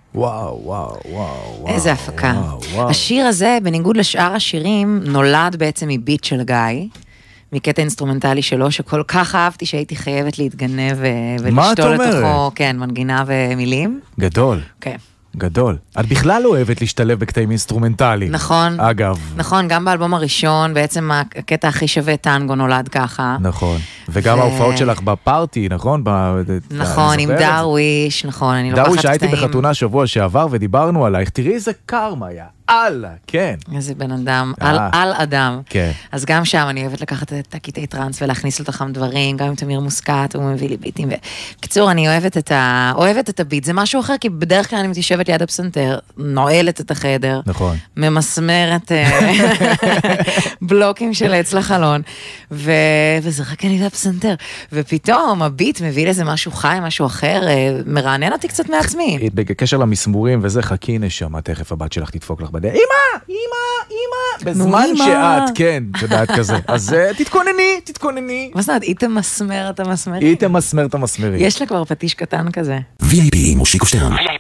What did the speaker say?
וואו, וואו, וואו. איזה הפקה. וואו. השיר הזה, בניגוד לשאר השירים, נולד בעצם מביט של גיא, מקטע אינסטרומנטלי שלו, שכל כך אהבתי שהייתי חייבת להתגנב ולשתול לתוכו, כן, מנגינה ומילים. גדול. כן. גדול. את בכלל אוהבת להשתלב בקטעים אינסטרומנטליים. נכון. אגב. נכון, גם באלבום הראשון, בעצם הקטע הכי שווה טנגו נולד ככה. נכון. וגם ההופעות שלך בפארטי, נכון? נכון, עם דרוויש, נכון, אני לוקחת דרוויש, הייתי קטעים. בחתונה שבוע שעבר ודיברנו עלייך, תראי איזה קרמה היה. אללה, כן. איזה בן אדם, על אדם. כן. אז גם שם אני אוהבת לקחת את הקטעי טרנס ולהכניס לתוכם דברים, גם עם תמיר מוסקת, הוא מביא לי ביטים. בקיצור, אני אוהבת את הביט, זה משהו אחר, כי בדרך כלל אני מתיישבת ליד הפסנתר, נועלת את החדר, נכון. ממסמרת בלוקים של עץ לחלון, וזה רק אני ליד הפסנתר. ופתאום הביט מביא לזה משהו חי, משהו אחר, מרענן אותי קצת מעצמי. בקשר למסמורים וזה, חכי נשמה, תכף הבת שלך תדפוק לך בדרך. אמא, בזמן שאת, כן, יודעת כזה. אז תתכונני. מה זאת אומרת, היא תמסמר את המסמרים? היא תמסמר את המסמרים. יש לה כבר פטיש קטן כזה. VIP עם מושיקו שטרן.